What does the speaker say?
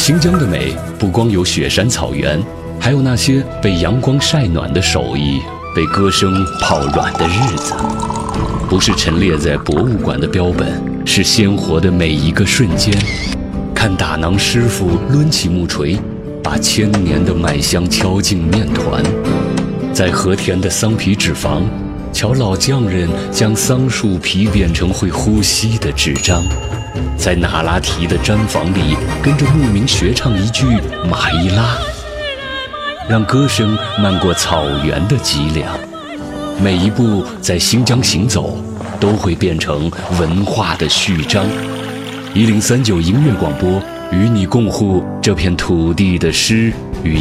新疆的美不光有雪山草原，还有那些被阳光晒暖的手艺，被歌声泡软的日子。不是陈列在博物馆的标本，是鲜活的每一个瞬间。看打馕师傅抡起木锤，把千年的麦香敲进面团。在和田的桑皮纸坊，瞧老匠人将桑树皮变成会呼吸的纸张。在那拉提的毡房里，跟着牧民学唱一句马伊拉，让歌声漫过草原的脊梁。每一步在新疆行走，都会变成文化的序章。1039音乐广播，与你共护这片土地的诗